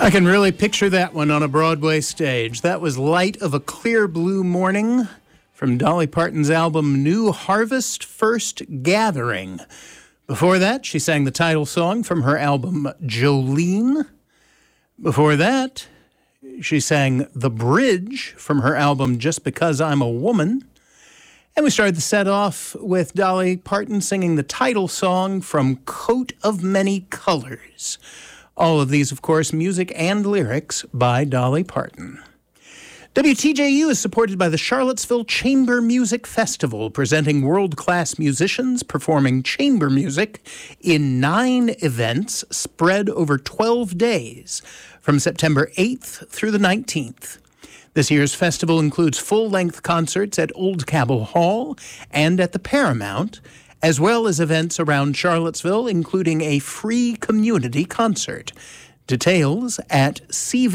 I can really picture that one on a Broadway stage. That was Light of a Clear Blue Morning from Dolly Parton's album New Harvest First Gathering. Before that, she sang the title song from her album Jolene. Before that, she sang The Bridge from her album Just Because I'm a Woman. And we started the set off with Dolly Parton singing the title song from Coat of Many Colors. All of these, of course, music and lyrics by Dolly Parton. WTJU is supported by the Charlottesville Chamber Music Festival, presenting world-class musicians performing chamber music in 9 events spread over 12 days from September 8th through the 19th. This year's festival includes full-length concerts at Old Cabell Hall and at the Paramount, as well as events around Charlottesville, including a free community concert. Details at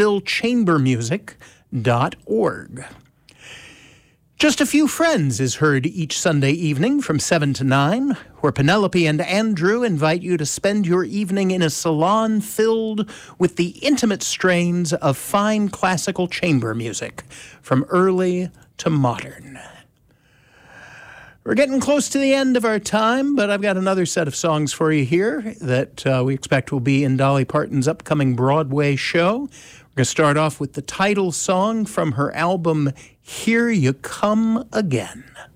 sevillechambermusic.org. Just a Few Friends is heard each Sunday evening from 7 to 9, where Penelope and Andrew invite you to spend your evening in a salon filled with the intimate strains of fine classical chamber music, from early to modern. We're getting close to the end of our time, but I've got another set of songs for you here that we expect will be in Dolly Parton's upcoming Broadway show. We're going to start off with the title song from her album Here You Come Again.